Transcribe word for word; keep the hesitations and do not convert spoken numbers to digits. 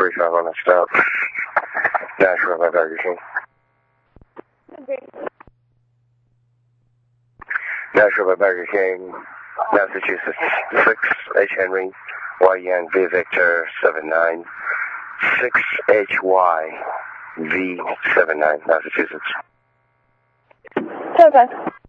forty-five on the stop. Nashville by Burger King. Okay. Nashville by Burger King, Massachusetts. six H Henry, Y Yan V Victor seven nine. six H Y V seven nine, Massachusetts. Okay.